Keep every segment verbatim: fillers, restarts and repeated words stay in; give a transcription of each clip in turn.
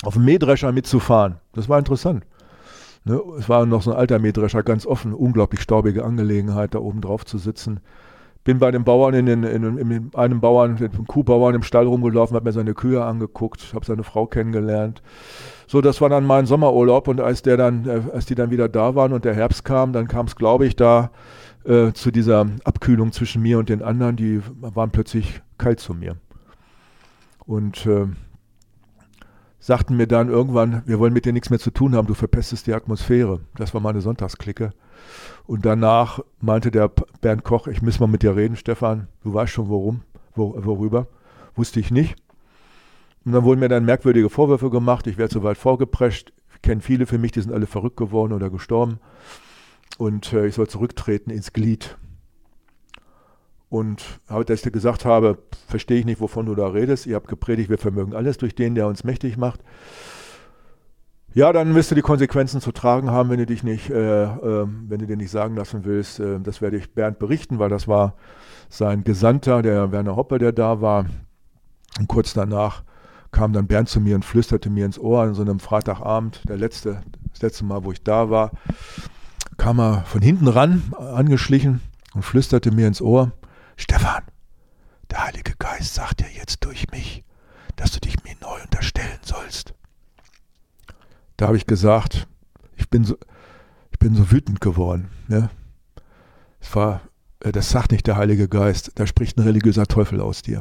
auf dem Mähdrescher mitzufahren. Das war interessant. Ne? Es war noch so ein alter Mähdrescher, ganz offen, unglaublich staubige Angelegenheit, da oben drauf zu sitzen. Bin bei dem Bauern, in, den, in, in einem Bauern, dem Kuhbauern im Stall rumgelaufen, habe mir seine Kühe angeguckt, habe seine Frau kennengelernt. So, das war dann mein Sommerurlaub und als der dann, als die dann wieder da waren und der Herbst kam, dann kam es, glaube ich, da äh, zu dieser Abkühlung zwischen mir und den anderen, die waren plötzlich kalt zu mir. Und äh, sagten mir dann irgendwann, wir wollen mit dir nichts mehr zu tun haben, du verpestest die Atmosphäre. Das war meine Sonntagsklicke. Und danach meinte der Bernd Koch, ich muss mal mit dir reden, Stefan, du weißt schon worum, wor- worüber. Wusste ich nicht. Und dann wurden mir dann merkwürdige Vorwürfe gemacht, ich werde so weit vorgeprescht. Ich kenne viele für mich, die sind alle verrückt geworden oder gestorben. Und äh, ich soll zurücktreten ins Glied. Und als ich gesagt habe, verstehe ich nicht, wovon du da redest. Ihr habt gepredigt, wir vermögen alles durch den, der uns mächtig macht. Ja, dann wirst du die Konsequenzen zu tragen haben, wenn du dich nicht, äh, äh, wenn du dir nicht sagen lassen willst. Äh, das werde ich Bernd berichten, weil das war sein Gesandter, der Werner Hoppe, der da war. Und kurz danach kam dann Bernd zu mir und flüsterte mir ins Ohr an so einem Freitagabend, der letzte, das letzte Mal, wo ich da war, kam er von hinten ran, angeschlichen und flüsterte mir ins Ohr: Stefan, der Heilige Geist sagt dir jetzt durch mich, dass du dich mir neu unterstellen sollst. Da habe ich gesagt, ich bin so, ich bin so wütend geworden. Ne? Es war, das sagt nicht der Heilige Geist, da spricht ein religiöser Teufel aus dir.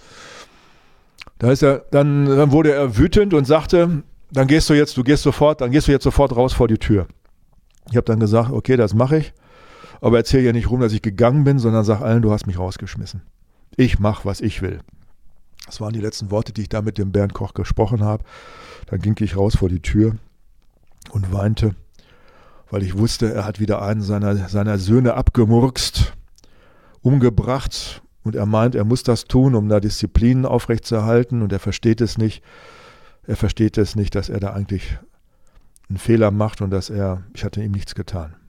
Da ist er, dann, dann wurde er wütend und sagte, dann gehst du jetzt, du gehst sofort, dann gehst du jetzt sofort raus vor die Tür. Ich habe dann gesagt, okay, das mache ich, aber erzähl ja nicht rum, dass ich gegangen bin, sondern sag allen, du hast mich rausgeschmissen. Ich mache, was ich will. Das waren die letzten Worte, die ich da mit dem Bernd Koch gesprochen habe. Dann ging ich raus vor die Tür und weinte, weil ich wusste, er hat wieder einen seiner, seiner Söhne abgemurkst, umgebracht, und er meint, er muss das tun, um da Disziplin aufrechtzuerhalten, und er versteht es nicht. Er versteht es nicht, dass er da eigentlich einen Fehler macht und dass er, ich hatte ihm nichts getan.